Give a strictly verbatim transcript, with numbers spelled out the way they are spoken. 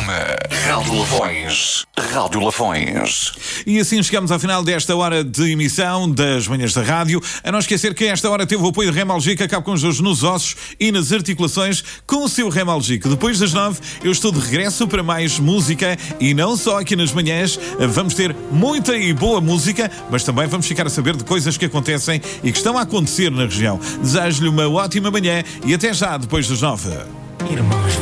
programa Rádio Lafões. Rádio Lafões. E assim chegamos ao final desta hora de emissão das Manhãs da Rádio. A não esquecer que esta hora teve o apoio de Remalgic, acaba com os dores nos ossos e nas articulações com o seu Remalgic. Depois das nove, eu estou de regresso para mais música e não só aqui nas manhãs. Vamos ter muita e boa música, mas também vamos ficar a saber de coisas que acontecem e que estão a acontecer na região. Desejo-lhe uma ótima manhã e até já depois das nove. Irmãos.